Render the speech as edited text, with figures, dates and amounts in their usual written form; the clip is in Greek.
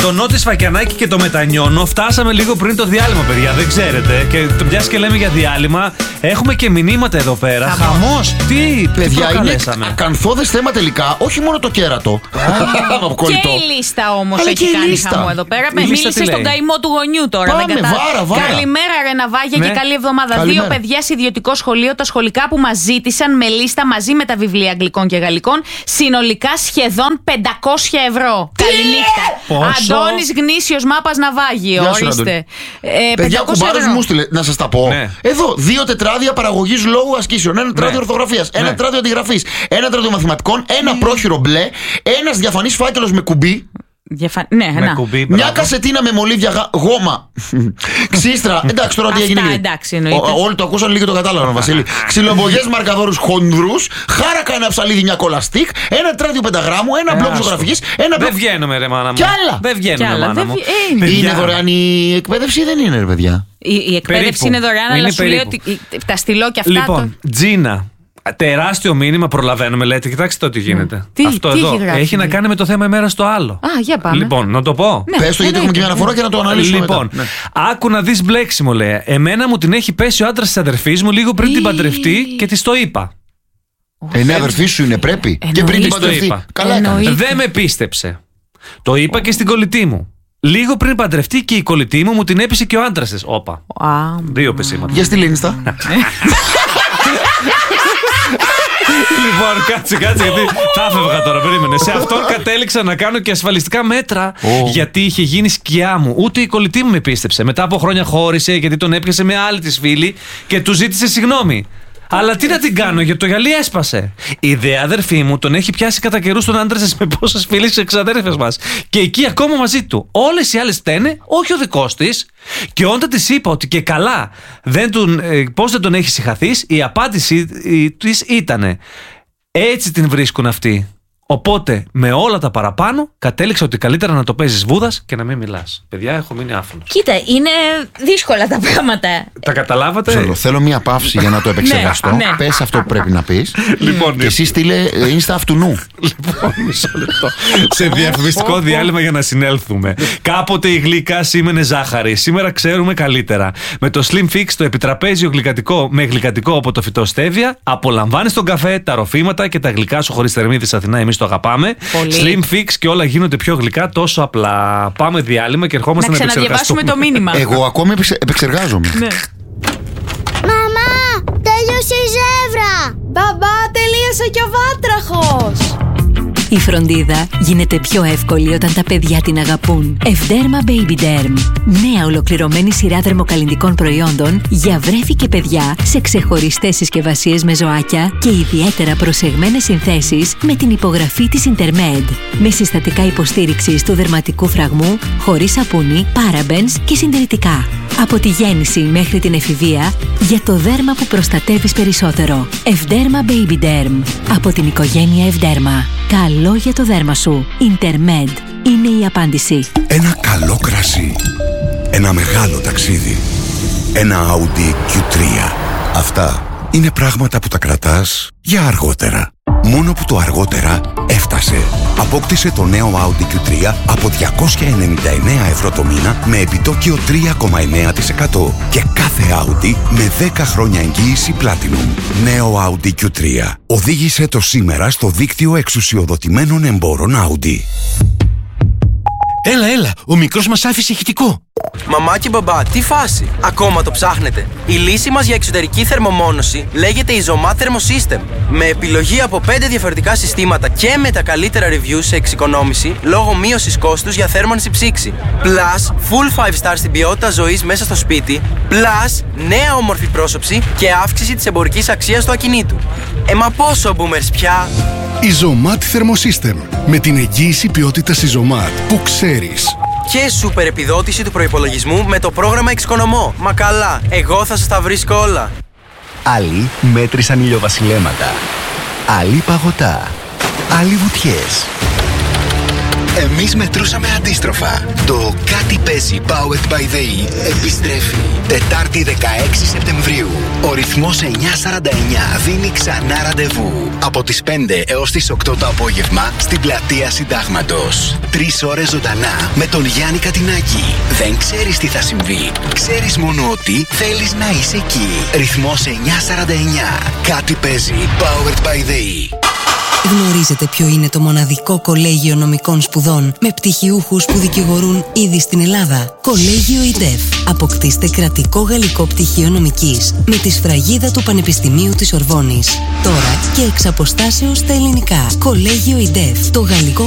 το Νότι Σφακιανάκη και το Μετανιώνω φτάσαμε λίγο πριν το διάλειμμα, παιδιά. Δεν ξέρετε. Και μιας και λέμε για διάλειμμα, έχουμε και μηνύματα εδώ πέρα. Χαμός. Τι, παιδιά, είναι ακαθόδες θέμα τελικά. Όχι μόνο το κέρατο. Και η λίστα όμως έχει κάνει χαμό εδώ πέρα. Μίλησε στον καημό του γονιού τώρα. Βάρα. Καλημέρα, ρε Ναβάγια, και καλή εβδομάδα. Καλημέρα. 2 παιδιά σε ιδιωτικό σχολείο, τα σχολικά που μας ζήτησαν με λίστα μαζί με τα βιβλία αγγλικών και γαλλικών. Συνολικά σχεδόν 500 ευρώ. Καληνύχτα. Αντώνης Γνήσιος, Μάπας Ναυάγιο. Ορίστε. Παιδιά, κουμπάρος μου στείλε, να σας τα πω. Ναι. Εδώ, 2 τετράδια παραγωγής λόγου ασκήσεων. 1 τετράδιο ορθογραφίας. 1 τετράδιο αντιγραφής. 1 τετράδιο μαθηματικών. 1 πρόχειρο μπλε. 1 διαφανής φάκελος με κουμπί. Ναι, με κουμπί, μια κασετίνα με μολύβια γόμα. Ξύστρα. Εντάξει, τώρα τι έγινε. Εντάξει, εννοείται. Όλοι το ακούσαν, λίγο το κατάλαβαν, Βασίλη. Ξυλομπογιές μαρκαδόρους χονδρούς. Χάρακα ένα ψαλίδι, μια κολαστίκ. 1 τετράδιο πενταγράμμου. 1 μπλοκ ζωγραφικής. Δεν βγαίνουμε, ρε μάνα μου. Κι άλλα. Δεν βγαίνουμε, μάνα μου. Είναι δωρεάν η εκπαίδευση ή δεν είναι, ρε παιδιά? Η εκπαίδευση είναι δωρεάν, αλλά σου λέει ότι τα στυλό και αυτά. Λοιπόν, Τζίνα. Τεράστιο μήνυμα, προλαβαίνουμε, λέτε. Κοιτάξτε το τι γίνεται. Αυτό τι εδώ έχει να κάνει με το θέμα ημέρα στο άλλο. Α, για πάμε. Λοιπόν, να το πω. Ναι, πες το, γιατί έχουμε και μια αναφορά και να το αναλύσουμε. Λοιπόν, μετά. άκου να δεις μπλέξιμο, λέει. Εμένα μου την έχει πέσει ο άντρας της αδερφής μου λίγο πριν την παντρευτεί και της το είπα. Ναι, αδερφή σου είναι, πρέπει. Και πριν την παντρευτεί. Καλά έκανε. Δεν με πίστεψε. Το είπα και στην κολλητή μου. Λίγο πριν παντρευτεί και η κολλητή μου την έπεισε και ο άντρας της. Όπα. 2 πεσήματα. Για στη Λίνιστα. Λοιπόν, κάτσε, γιατί θα έφευγα τώρα, περίμενε. Σε αυτόν κατέληξα να κάνω και ασφαλιστικά μέτρα. Γιατί είχε γίνει σκιά μου. Ούτε η κολλητή μου με πίστεψε. Μετά από χρόνια χώρισε γιατί τον έπιασε με άλλη της φίλη και του ζήτησε συγγνώμη. Αλλά τι να την κάνω, γιατί το γυαλί έσπασε. Η δε αδερφή μου τον έχει πιάσει κατά καιρού τον άντρα της με πόσες φίλες και εξαδέρφες μας. Και εκεί ακόμα μαζί του. Όλες οι άλλες φταίνε, όχι ο δικός της. Και όταν της είπα ότι και καλά πώς δεν τον έχει συγχαθείς, η απάντηση της ήτανε: έτσι την βρίσκουν αυτοί. Οπότε με όλα τα παραπάνω κατέληξα ότι καλύτερα να το παίζεις βούδας και να μην μιλάς. Παιδιά, έχω μείνει άφωνος. Κοίτα, είναι δύσκολα τα πράγματα. Τα καταλάβατε? Θέλω μια παύση για να το επεξεργαστώ. Ναι. Πες αυτό που πρέπει να πεις. Λοιπόν, και εσύ στείλε Insta αυτού νου. Λοιπόν, μισό λεπτό. Σε διαφημιστικό διάλειμμα για να συνέλθουμε. Κάποτε η γλυκά σήμαινε ζάχαρη. Σήμερα ξέρουμε καλύτερα. Με το Slim Fix, το επιτραπέζιο γλυκαντικό με γλυκαντικό από το φυτό στέβια, απολαμβάνεις τον καφέ, τα ροφήματα και τα γλυκά σου χωρίς θερμίδες Αθηνά. Εμείς το αγαπάμε. Πολύ. Slim Fix και όλα γίνονται πιο γλυκά τόσο απλά. Πάμε διάλειμμα και ερχόμαστε να επεξεργαστούμε. Να ξαναδιαβάσουμε το μήνυμα. Εγώ ακόμη επεξεργάζομαι. Ναι. Μαμά, τέλειωσε η ζεύρα. Μπαμπά, τελείωσε και ο βάτραχος. Η φροντίδα γίνεται πιο εύκολη όταν τα παιδιά την αγαπούν. Ευδέρμα Baby Derm. Νέα ολοκληρωμένη σειρά δερμοκαλλυντικών προϊόντων για βρέφη και παιδιά σε ξεχωριστές συσκευασίες με ζωάκια και ιδιαίτερα προσεγμένες συνθέσεις με την υπογραφή της Intermed. Με συστατικά υποστήριξης του δερματικού φραγμού, χωρίς σαπούνι, parabens και συντηρητικά. Από τη γέννηση μέχρι την εφηβεία, για το δέρμα που προστατεύεις περισσότερο. Ευδέρμα Baby Derm. Από την οικογένεια Ευδέρμα. Καλό για το δέρμα σου. Intermed είναι η απάντηση. Ένα καλό κρασί. Ένα μεγάλο ταξίδι. Ένα Audi Q3. Αυτά είναι πράγματα που τα κρατάς για αργότερα. Μόνο που το αργότερα έφτασε. Απόκτησε το νέο Audi Q3 από 299 ευρώ το μήνα με επιτόκιο 3,9% και κάθε Audi με 10 χρόνια εγγύηση Platinum. Νέο Audi Q3. Οδήγησε το σήμερα στο δίκτυο εξουσιοδοτημένων εμπόρων Audi. Έλα, ο μικρός μας άφησε ηχητικό. Μαμά και μπαμπά, τι φάση! Ακόμα το ψάχνετε? Η λύση μας για εξωτερική θερμομόνωση λέγεται Isomat Thermosystem. Με επιλογή από 5 διαφορετικά συστήματα και με τα καλύτερα reviews σε εξοικονόμηση λόγω μείωσης κόστους για θέρμανση ψήξη. Plus, full 5 star στην ποιότητα ζωής μέσα στο σπίτι. Plus, νέα όμορφη πρόσωψη και αύξηση της εμπορικής αξίας του ακινήτου. Μα πόσο boomers πια! Isomat Thermosystem. Με την εγγύηση ποιότητας Isomat που ξέρεις. Και σούπερ επιδότηση του προϋπολογισμού με το πρόγραμμα Εξοικονομώ. Μα καλά, εγώ θα σας τα βρίσκω όλα. Άλλοι μέτρησαν ηλιοβασιλέματα. Άλλοι παγωτά. Άλλοι βουτιές. Εμείς μετρούσαμε αντίστροφα. Το Κάτι παίζει Powered by the E επιστρέφει Τετάρτη 16 Σεπτεμβρίου. Ο ρυθμός 949 δίνει ξανά ραντεβού από τις 5 έως τις 8 το απόγευμα στην πλατεία Συντάγματος. 3 ώρες ζωντανά με τον Γιάννη Κατινάκη. Δεν ξέρεις τι θα συμβεί. Ξέρεις μόνο ότι θέλεις να είσαι εκεί. Ρυθμός 949. Κάτι παίζει Powered by the E. Γνωρίζετε ποιο είναι το μοναδικό κολέγιο νομικών σπουδών με πτυχιούχους που δικηγορούν ήδη στην Ελλάδα? Κολέγιο ΙΔΕΦ. Αποκτήστε κρατικό γαλλικό πτυχίο νομικής με τη σφραγίδα του Πανεπιστημίου της Ορβόνης. Τώρα και εξ αποστάσεως στα ελληνικά. Κολέγιο ΙΔΕΦ. Το γαλλικό